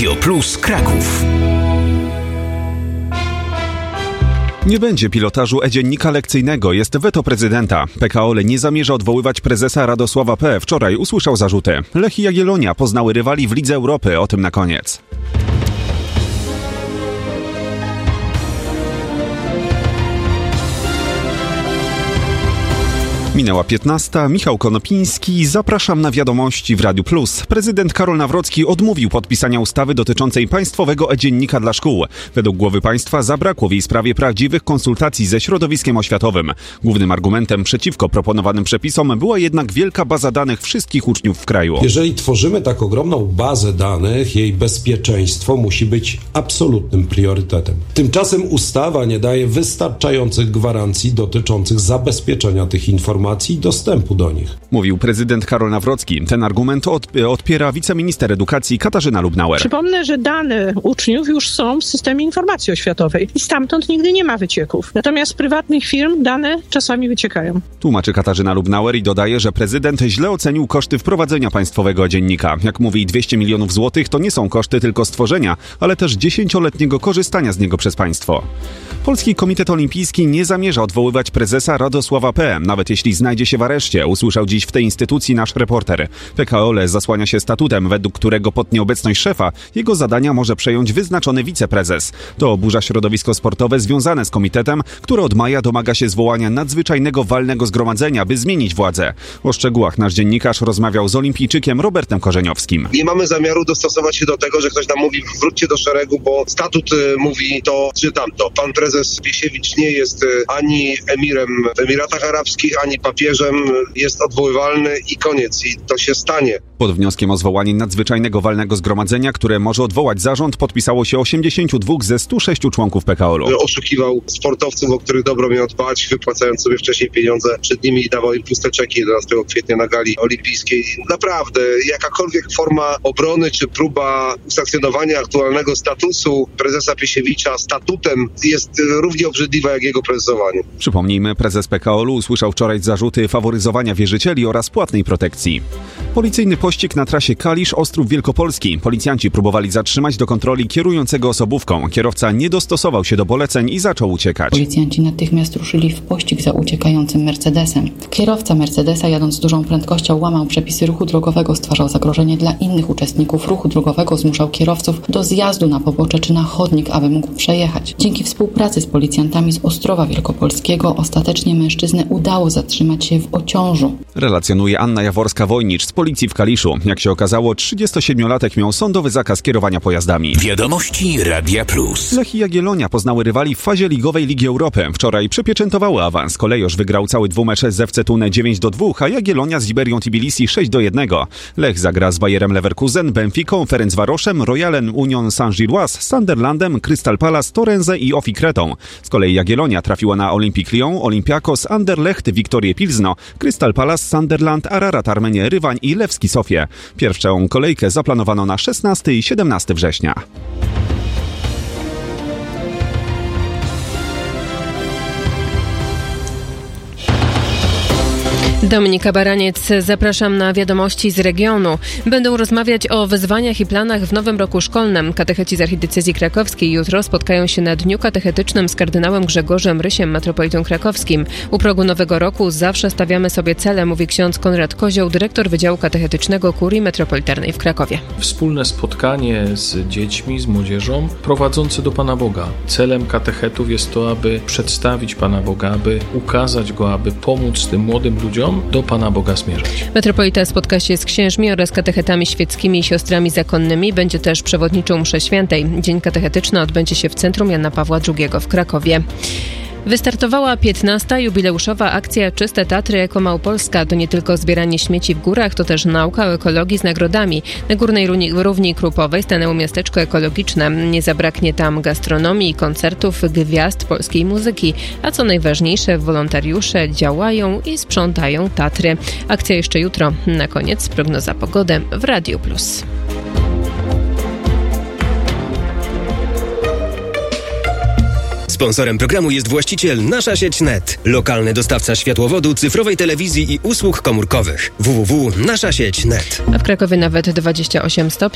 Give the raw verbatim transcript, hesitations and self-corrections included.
Radio Plus Kraków. Nie będzie pilotażu e-dziennika lekcyjnego, jest weto prezydenta. P K O nie zamierza odwoływać prezesa Radosława P. Wczoraj usłyszał zarzuty. Lech i Jagiellonia poznały rywali w Lidze Europy, o tym na koniec. Minęła piętnasta. Michał Konopiński. Zapraszam na wiadomości w Radiu Plus. Prezydent Karol Nawrocki odmówił podpisania ustawy dotyczącej państwowego e-dziennika dla szkół. Według głowy państwa zabrakło w jej sprawie prawdziwych konsultacji ze środowiskiem oświatowym. Głównym argumentem przeciwko proponowanym przepisom była jednak wielka baza danych wszystkich uczniów w kraju. Jeżeli tworzymy tak ogromną bazę danych, jej bezpieczeństwo musi być absolutnym priorytetem. Tymczasem ustawa nie daje wystarczających gwarancji dotyczących zabezpieczenia tych informacji i dostępu do nich. Mówił prezydent Karol Nawrocki. Ten argument odpiera wiceminister edukacji Katarzyna Lubnauer. Przypomnę, że dane uczniów już są w systemie informacji oświatowej i stamtąd nigdy nie ma wycieków. Natomiast z prywatnych firm dane czasami wyciekają. Tłumaczy Katarzyna Lubnauer i dodaje, że prezydent źle ocenił koszty wprowadzenia państwowego dziennika. Jak mówi, dwieście milionów złotych to nie są koszty tylko stworzenia, ale też dziesięcioletniego korzystania z niego przez państwo. Polski Komitet Olimpijski nie zamierza odwoływać prezesa Radosława P., nawet jeśli znajdzie się w areszcie, usłyszał dziś w tej instytucji nasz reporter. P K O zasłania się statutem, według którego pod nieobecność szefa jego zadania może przejąć wyznaczony wiceprezes. To oburza środowisko sportowe związane z komitetem, które od maja domaga się zwołania nadzwyczajnego walnego zgromadzenia, by zmienić władzę. O szczegółach nasz dziennikarz rozmawiał z olimpijczykiem Robertem Korzeniowskim. Nie mamy zamiaru dostosować się do tego, że ktoś nam mówi wróćcie do szeregu, bo statut y, mówi to czy tamto. Pan prezes Piesiewicz nie jest y, ani emirem w Emiratach Arabskich, ani papieżem, jest odwoływalny i koniec. I to się stanie. Pod wnioskiem o zwołanie nadzwyczajnego walnego zgromadzenia, które może odwołać zarząd, podpisało się osiemdziesięciu dwóch ze stu sześciu członków P K O. Oszukiwał sportowców, o których dobro miał dbać, wypłacając sobie wcześniej pieniądze przed nimi i dawał im puste czeki jedenastego kwietnia na gali olimpijskiej. Naprawdę, jakakolwiek forma obrony czy próba usankcjonowania aktualnego statusu prezesa Piesiewicza statutem jest równie obrzydliwa jak jego prezesowanie. Przypomnijmy, prezes P K O usłyszał wczoraj zarzuty faworyzowania wierzycieli oraz płatnej protekcji. Policyjny pościg na trasie Kalisz-Ostrów Wielkopolski. Policjanci próbowali zatrzymać do kontroli kierującego osobówką. Kierowca nie dostosował się do poleceń i zaczął uciekać. Policjanci natychmiast ruszyli w pościg za uciekającym Mercedesem. Kierowca Mercedesa, jadąc z dużą prędkością, łamał przepisy ruchu drogowego, stwarzał zagrożenie dla innych uczestników ruchu drogowego, zmuszał kierowców do zjazdu na pobocze czy na chodnik, aby mógł przejechać. Dzięki współpracy z policjantami z Ostrowa Wielkopolskiego ostatecznie mężczyznę udało zatrzymać się w Ociążu. Relacjonuje Anna Jaworska-Wojnicz z policji w Kaliszu. Jak się okazało, trzydziestosiedmiolatek miał sądowy zakaz kierowania pojazdami. Wiadomości Radia Plus. Lech i Jagiellonia poznały rywali w fazie ligowej Ligi Europy. Wczoraj przypieczętowały awans. Kolejorz wygrał cały dwumecz z F C Thun dziewięć do dwóch, a Jagiellonia z Iberią Tbilisi sześć do jednego. Lech zagra z Bayerem Leverkusen, Benficą, Ferencvarosem, Royalem Union Saint-Gilloise, Sunderlandem, Crystal Palace, Torrenze i Ofi Kretą. Z kolei Jagiellonia trafiła na Olympique Lyon, Olympiakos, Anderlecht, Wiktorię Pilzno, Crystal Palace, Sunderland, Ararat Armenię, Rywań i Lewski Sofię. Pierwszą kolejkę zaplanowano na szesnastego i siedemnastego września. Dominika Baraniec, zapraszam na wiadomości z regionu. Będą rozmawiać o wyzwaniach i planach w nowym roku szkolnym. Katecheci z archidiecezji krakowskiej jutro spotkają się na Dniu Katechetycznym z kardynałem Grzegorzem Rysiem, metropolitą krakowskim. U progu nowego roku zawsze stawiamy sobie cele, mówi ksiądz Konrad Kozioł, dyrektor Wydziału Katechetycznego Kurii Metropolitarnej w Krakowie. Wspólne spotkanie z dziećmi, z młodzieżą prowadzące do Pana Boga. Celem katechetów jest to, aby przedstawić Pana Boga, aby ukazać Go, aby pomóc tym młodym ludziom do Pana Boga zmierzać. Metropolita spotka się z księżmi oraz katechetami świeckimi i siostrami zakonnymi. Będzie też przewodniczą mszy świętej. Dzień katechetyczny odbędzie się w Centrum Jana Pawła drugiego w Krakowie. Wystartowała piętnasta jubileuszowa akcja Czyste Tatry Eko Małopolska. To nie tylko zbieranie śmieci w górach, to też nauka o ekologii z nagrodami. Na Górnej Równi Krupowej stanęło miasteczko ekologiczne. Nie zabraknie tam gastronomii, koncertów, gwiazd polskiej muzyki. A co najważniejsze, wolontariusze działają i sprzątają Tatry. Akcja jeszcze jutro. Na koniec prognoza pogody w Radiu Plus. Sponsorem programu jest właściciel Nasza Sieć kropka net, lokalny dostawca światłowodu, cyfrowej telewizji i usług komórkowych. w w w kropka nasza sieć kropka net. A w Krakowie nawet dwadzieścia osiem stopni.